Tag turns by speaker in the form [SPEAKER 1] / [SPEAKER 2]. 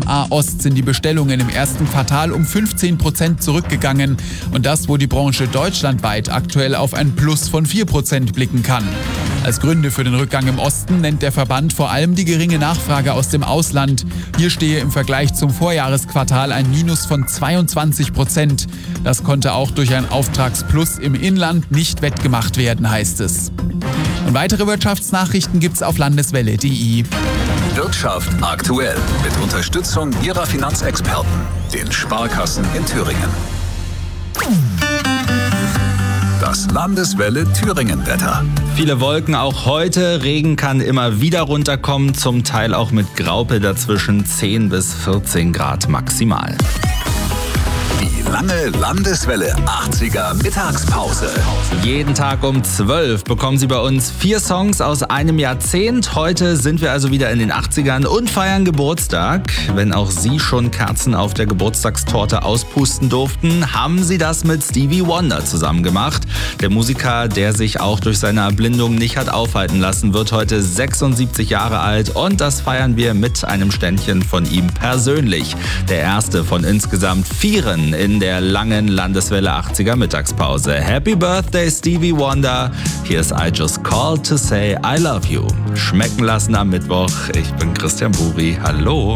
[SPEAKER 1] SMA Ost sind die Bestellungen im ersten Quartal um 15% zurückgegangen und das, wo die Branche deutschlandweit aktuell auf ein Plus von 4% blicken kann. Als Gründe für den Rückgang im Osten nennt der Verband vor allem die geringe Nachfrage aus dem Ausland. Hier stehe im Vergleich zum Vorjahresquartal ein Minus von 22%. Das konnte auch durch ein Auftragsplus im Inland nicht wettgemacht werden, heißt es. Und weitere Wirtschaftsnachrichten gibt's auf landeswelle.de.
[SPEAKER 2] Wirtschaft aktuell mit Unterstützung Ihrer Finanzexperten, den Sparkassen in Thüringen. Das Landeswelle Thüringen-Wetter.
[SPEAKER 3] Viele Wolken auch heute. Regen kann immer wieder runterkommen, zum Teil auch mit Graupel dazwischen 10 bis 14 Grad maximal.
[SPEAKER 2] Die lange Landeswelle 80er Mittagspause.
[SPEAKER 3] Jeden Tag um 12 bekommen Sie bei uns 4 Songs aus einem Jahrzehnt. Heute sind wir also wieder in den 80ern und feiern Geburtstag. Wenn auch Sie schon Kerzen auf der Geburtstagstorte auspusten durften, haben Sie das mit Stevie Wonder zusammen gemacht. Der Musiker, der sich auch durch seine Erblindung nicht hat aufhalten lassen, wird heute 76 Jahre alt und das feiern wir mit einem Ständchen von ihm persönlich. Der erste von insgesamt 4 in der langen Landeswelle 80er Mittagspause. Happy Birthday Stevie Wonder. Hier ist I Just Called to Say I Love You. Schmecken lassen am Mittwoch. Ich bin Christian Buri. Hallo.